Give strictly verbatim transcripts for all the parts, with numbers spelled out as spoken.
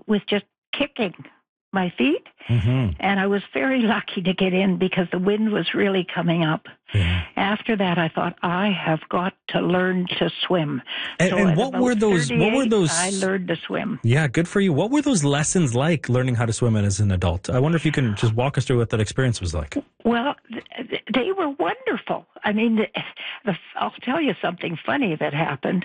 with just kicking my feet. Mm-hmm. And I was very lucky to get in because the wind was really coming up. Yeah. After that, I thought, I have got to learn to swim. And, so and at what about were those? What were thirty-eight, those? I learned to swim. Yeah, good for you. What were those lessons like, learning how to swim as an adult? I wonder if you can just walk us through what that experience was like. Well, th- they were wonderful. I mean, the, the, I'll tell you something funny that happened.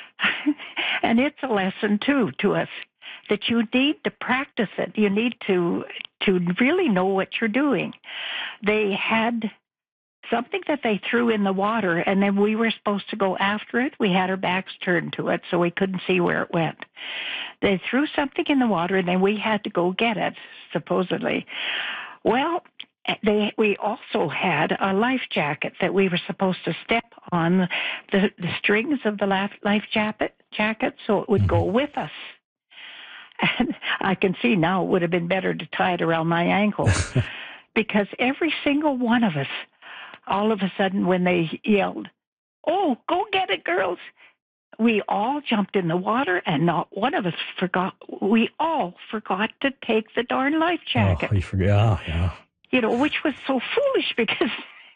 And it's a lesson, too, to us, that you need to practice it. You need to to really know what you're doing. They had something that they threw in the water, and then we were supposed to go after it. We had our backs turned to it, so we couldn't see where it went. They threw something in the water, and then we had to go get it, supposedly. Well, they we also had a life jacket that we were supposed to step on the, the strings of the life jacket, jacket so it would mm-hmm. go with us. And I can see now it would have been better to tie it around my ankle because every single one of us, all of a sudden when they yelled, "Oh, go get it, girls," we all jumped in the water and not one of us forgot. We all forgot to take the darn life jacket. Oh, you forgot, yeah, yeah. You know, which was so foolish because,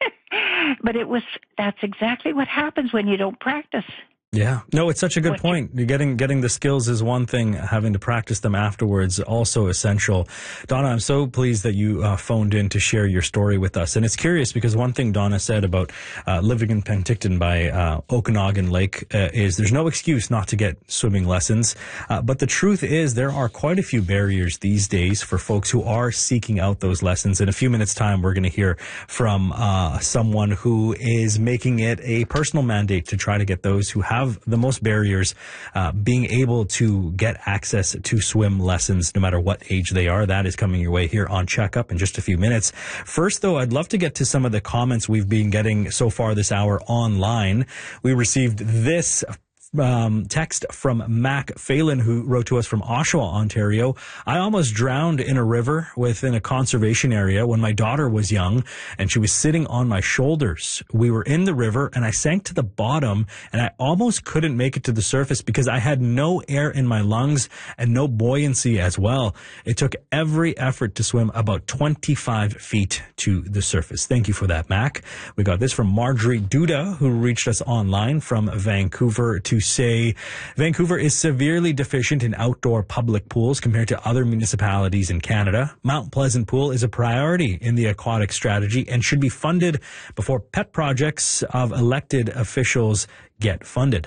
but it was, that's exactly what happens when you don't practice. Yeah. No, it's such a good What point. You're getting getting the skills is one thing, having to practice them afterwards also essential. Donna, I'm so pleased that you uh, phoned in to share your story with us. And it's curious because one thing Donna said about uh, living in Penticton by uh, Okanagan Lake uh, is there's no excuse not to get swimming lessons. Uh, but the truth is there are quite a few barriers these days for folks who are seeking out those lessons. In a few minutes' time, we're going to hear from uh, someone who is making it a personal mandate to try to get those who have the most barriers, uh, being able to get access to swim lessons no matter what age they are. That is coming your way here on Checkup in just a few minutes. First, though, I'd love to get to some of the comments we've been getting so far this hour online. We received this Um, text from Mac Phelan, who wrote to us from Oshawa, Ontario. "I almost drowned in a river within a conservation area when my daughter was young and she was sitting on my shoulders. We were in the river and I sank to the bottom and I almost couldn't make it to the surface because I had no air in my lungs and no buoyancy as well. It took every effort to swim about twenty-five feet to the surface." Thank you for that, Mac. We got this from Marjorie Duda, who reached us online from Vancouver to say Vancouver is severely deficient in outdoor public pools compared to other municipalities in Canada. Mount Pleasant Pool is a priority in the aquatic strategy and should be funded before pet projects of elected officials get funded.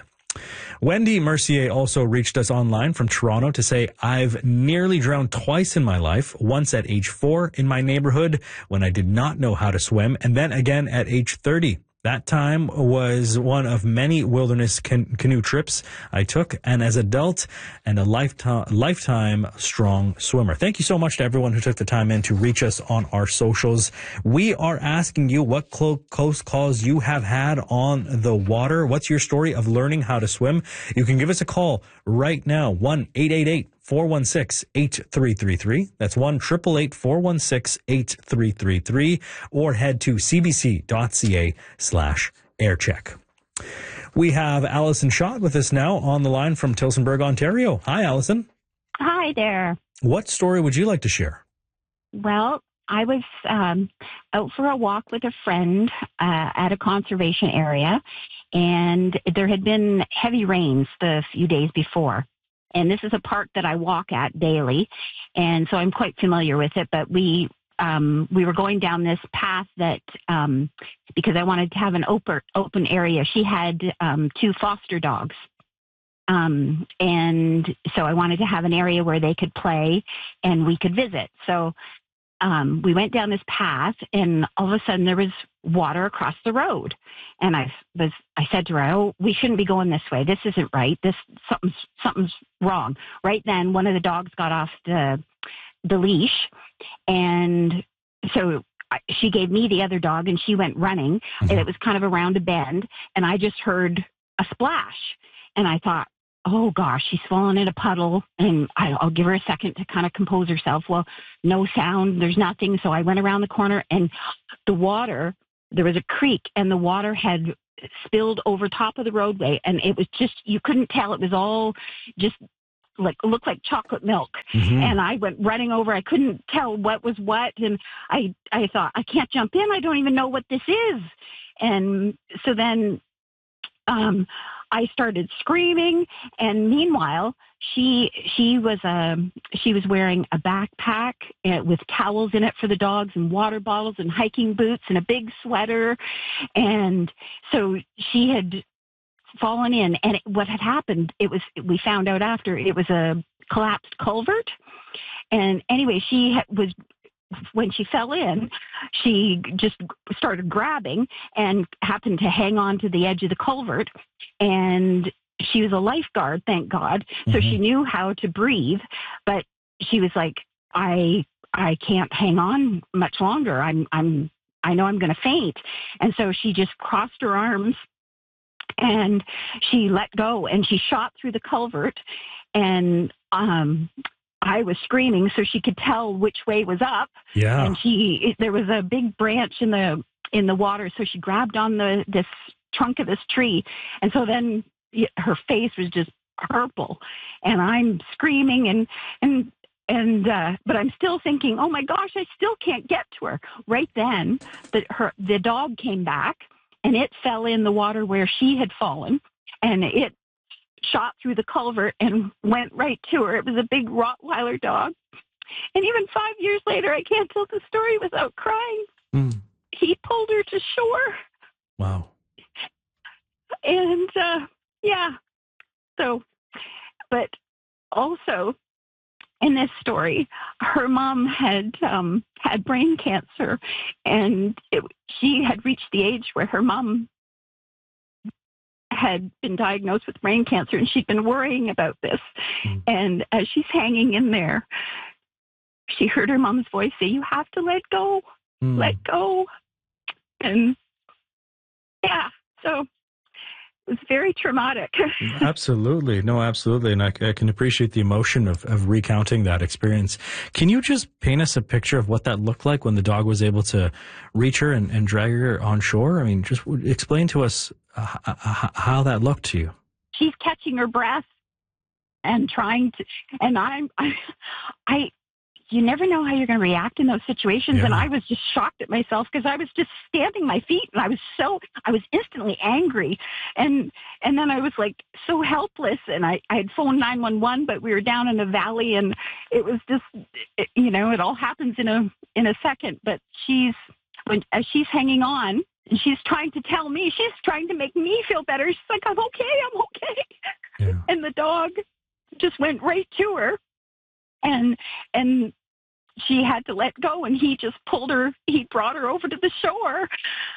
Wendy Mercier also reached us online from Toronto to say, "I've nearly drowned twice in my life, once at age four in my neighborhood when I did not know how to swim, and then again at age thirty. That time was one of many wilderness can- canoe trips I took, and as an adult and a lifetime, lifetime strong swimmer." Thank you so much to everyone who took the time in to reach us on our socials. We are asking you what clo- close calls you have had on the water. What's your story of learning how to swim? You can give us a call right now, one eight eight eight four one six eight three three three. That's one eight eight eight four one six eight three three three, or head to cbc.ca slash aircheck. We have Allison Schott with us now on the line from Tillsonburg, Ontario. Hi, Allison. Hi there. What story would you like to share? Well, I was um, out for a walk with a friend uh, at a conservation area, and there had been heavy rains the few days before. And this is a park that I walk at daily, and so I'm quite familiar with it. But we um, we were going down this path that um, because I wanted to have an open open area. She had um, two foster dogs, um, and so I wanted to have an area where they could play and we could visit. So um, we went down this path, and all of a sudden there was water across the road. And I was, I said to her, "Oh, we shouldn't be going this way. This isn't right. This, something's, something's wrong." Right then, one of the dogs got off the, the leash. And so I, she gave me the other dog and she went running, mm-hmm. and it was kind of around a bend, and I just heard a splash. And I thought, oh gosh, she's fallen in a puddle, and I, I'll give her a second to kind of compose herself. Well, no sound, there's nothing. So I went around the corner, and the water, there was a creek, and the water had spilled over top of the roadway, and it was just, you couldn't tell. It was all just like looked like chocolate milk. Mm-hmm. And I went running over. I couldn't tell what was what. And I, I thought, I can't jump in. I don't even know what this is. And so then um, I started screaming. And meanwhile, she she was um she was wearing a backpack with towels in it for the dogs and water bottles and hiking boots and a big sweater. And so she had fallen in, and it, what had happened, it was, we found out after, it was a collapsed culvert. And anyway, she ha- was, when she fell in, she just started grabbing and happened to hang on to the edge of the culvert. And she was a lifeguard, thank God. So mm-hmm. she knew how to breathe, but she was like, I, I can't hang on much longer. I'm, I'm, I know I'm going to faint. And so she just crossed her arms and she let go and she shot through the culvert. And, um, I was screaming so she could tell which way was up. Yeah. And she, there was a big branch in the, in the water. So she grabbed on the, this trunk of this tree. And so then her face was just purple and I'm screaming and, and, and, uh, but I'm still thinking, oh my gosh, I still can't get to her. Right then the, her, the dog came back and it fell in the water where she had fallen and it shot through the culvert and went right to her. It was a big Rottweiler dog. And even five years later, I can't tell the story without crying. Mm. He pulled her to shore. Wow. And, uh, yeah. So, but also in this story, her mom had, um, had brain cancer and it, she had reached the age where her mom had been diagnosed with brain cancer and she'd been worrying about this. Mm. And as she's hanging in there, she heard her mom's voice say, you have to let go, mm. let go. And yeah, so it was very traumatic. Absolutely. No, absolutely. And I, I can appreciate the emotion of, of recounting that experience. Can you just paint us a picture of what that looked like when the dog was able to reach her and, and drag her on shore? I mean, just explain to us uh, how that looked to you. She's catching her breath and trying to, and I'm, I, I you never know how you're going to react in those situations. Yeah. And I was just shocked at myself because I was just stamping my feet and I was so, I was instantly angry. And, and then I was like so helpless and I, I had phoned nine one one, but we were down in a valley and it was just, it, you know, it all happens in a, in a second, but she's, when, as she's hanging on and she's trying to tell me, she's trying to make me feel better. She's like, I'm okay. I'm okay. Yeah. And the dog just went right to her. And, and she had to let go and he just pulled her, he brought her over to the shore.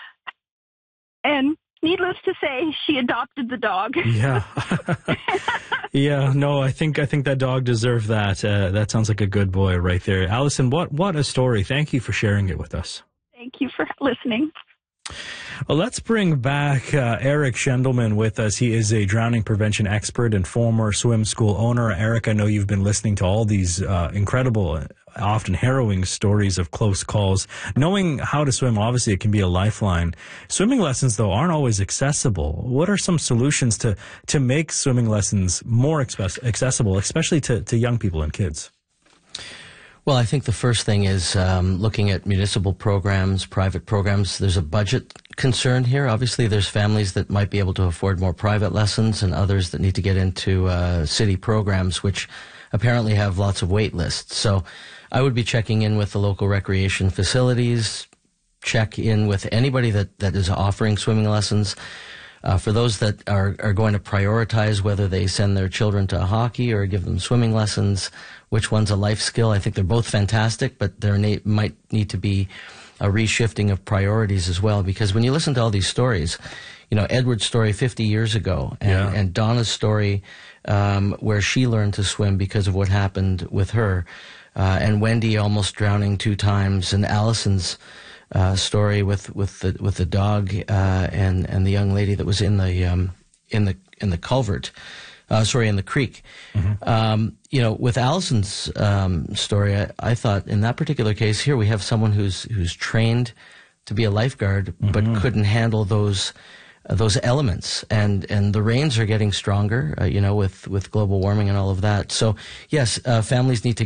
And needless to say, she adopted the dog. Yeah. Yeah, no, I think, I think that dog deserved that. Uh, that sounds like a good boy right there. Allison, what, what a story. Thank you for sharing it with us. Thank you for listening. Well, let's bring back uh, Eric Schendelman with us. He is a drowning prevention expert and former swim school owner. Eric, I know you've been listening to all these uh, incredible, often harrowing stories of close calls. Knowing how to swim, obviously, it can be a lifeline. Swimming lessons, though, aren't always accessible. What are some solutions to, to make swimming lessons more accessible, especially to, to young people and kids? Well, I think the first thing is um, looking at municipal programs, private programs. There's a budget concern here. Obviously, there's families that might be able to afford more private lessons and others that need to get into uh, city programs, which apparently have lots of wait lists. So I would be checking in with the local recreation facilities, check in with anybody that, that is offering swimming lessons. Uh, for those that are, are going to prioritize whether they send their children to hockey or give them swimming lessons, which one's a life skill. I think they're both fantastic, but there na- might need to be a reshifting of priorities as well. Because when you listen to all these stories, you know, Edward's story fifty years ago and, yeah. and Donna's story um, where she learned to swim because of what happened with her, uh, and Wendy almost drowning two times, and Allison's uh, story with, with the with the dog uh, and and the young lady that was in the um, in the in the culvert. Uh, sorry, in the creek. Mm-hmm. Um, you know, with Allison's um, story, I, I thought in that particular case here we have someone who's who's trained to be a lifeguard, mm-hmm. but couldn't handle those uh, those elements, and and the rains are getting stronger, uh, you know, with with global warming and all of that. So yes, uh, families need to